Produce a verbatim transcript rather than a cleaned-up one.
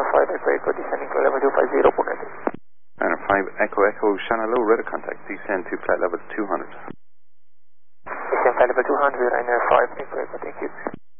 Ryanair five Echo Echo descending to level two five zero, Pune. Ryanair five Echo Echo, Shannon Low, radar contact, descend to flight level two hundred. Descend flight level two hundred, Ryanair five Echo Echo, thank you.